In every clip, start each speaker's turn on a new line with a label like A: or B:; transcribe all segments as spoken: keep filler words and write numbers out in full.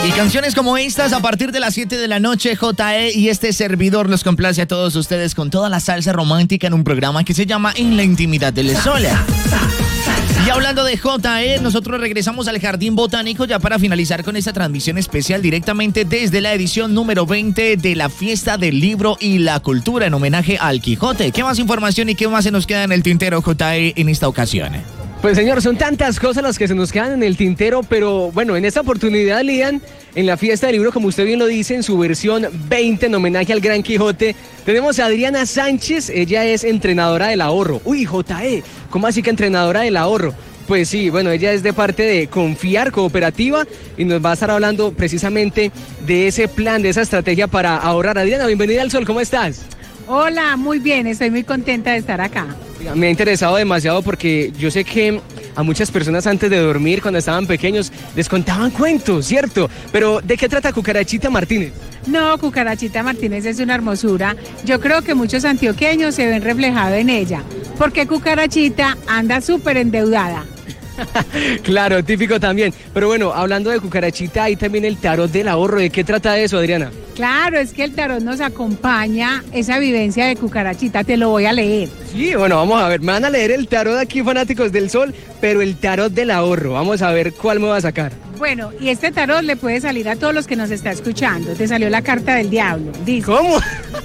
A: Y canciones como estas a partir de las siete de la noche, J E y este servidor los complace a todos ustedes con toda la salsa romántica en un programa que se llama En la Intimidad del Sol. Y hablando de J E, nosotros regresamos al Jardín Botánico ya para finalizar con esta transmisión especial directamente desde la edición número veinte de la Fiesta del Libro y la Cultura en homenaje al Quijote. ¿Qué más información y qué más se nos queda en el tintero, J E, en esta ocasión?
B: Pues señor, son tantas cosas las que se nos quedan en el tintero, pero bueno, en esta oportunidad, Lian, en la Fiesta del Libro, como usted bien lo dice, en su versión veinte, en homenaje al Gran Quijote, tenemos a Adriana Sánchez. Ella es entrenadora del ahorro. Uy, J E, ¿cómo así que entrenadora del ahorro? Pues sí, bueno, ella es de parte de Confiar Cooperativa y nos va a estar hablando precisamente de ese plan, de esa estrategia para ahorrar. Adriana, bienvenida al Sol, ¿cómo estás?
C: Hola, muy bien, estoy muy contenta de estar acá.
B: Me ha interesado demasiado porque yo sé que a muchas personas antes de dormir, cuando estaban pequeños, les contaban cuentos, ¿cierto? Pero ¿de qué trata Cucarachita Martínez?
C: No, Cucarachita Martínez es una hermosura. Yo creo que muchos antioqueños se ven reflejados en ella, porque Cucarachita anda súper endeudada.
B: Claro, típico también. Pero bueno, hablando de Cucarachita, hay también el tarot del ahorro. ¿De qué trata eso, Adriana?
C: Claro, es que el tarot nos acompaña esa vivencia de Cucarachita. Te lo voy a leer.
B: Sí, bueno, vamos a ver. Me van a leer el tarot aquí, fanáticos del Sol, pero el tarot del ahorro. Vamos a ver cuál me va a sacar.
C: Bueno, y este tarot le puede salir a todos los que nos está escuchando. Te salió la carta del diablo. Dice,
B: ¿cómo?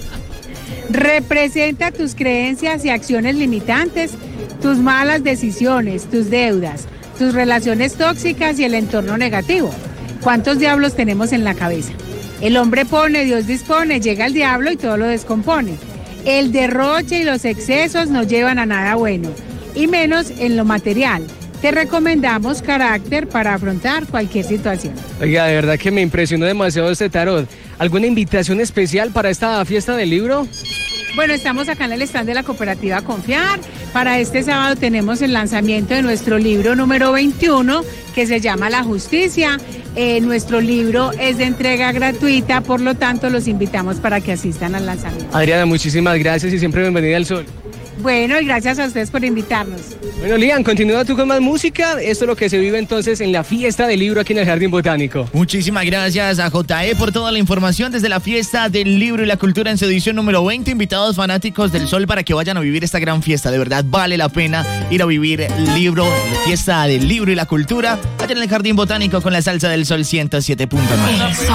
C: Representa tus creencias y acciones limitantes, tus malas decisiones, tus deudas, tus relaciones tóxicas y el entorno negativo. ¿Cuántos diablos tenemos en la cabeza? El hombre pone, Dios dispone, llega el diablo y todo lo descompone. El derroche y los excesos no llevan a nada bueno, y menos en lo material. Te recomendamos carácter para afrontar cualquier situación.
B: Oiga, de verdad que me impresionó demasiado este tarot. ¿Alguna invitación especial para esta Fiesta del Libro?
C: Bueno, estamos acá en el stand de la cooperativa Confiar. Para este sábado tenemos el lanzamiento de nuestro libro número veintiuno, que se llama La Justicia. Eh, nuestro libro es de entrega gratuita, por lo tanto los invitamos para que asistan al lanzamiento.
B: Adriana, muchísimas gracias y siempre bienvenida al Sol.
C: Bueno, y gracias a ustedes por invitarnos.
B: Bueno, Lian, continúa tú con más música. Esto es lo que se vive entonces en la Fiesta del Libro aquí en el Jardín Botánico.
A: Muchísimas gracias a J E por toda la información desde la Fiesta del Libro y la Cultura en su edición número veinte. Invitados fanáticos del Sol para que vayan a vivir esta gran fiesta. De verdad vale la pena ir a vivir el libro, la Fiesta del Libro y la Cultura allá en el Jardín Botánico con la salsa del Sol ciento siete punto nueve.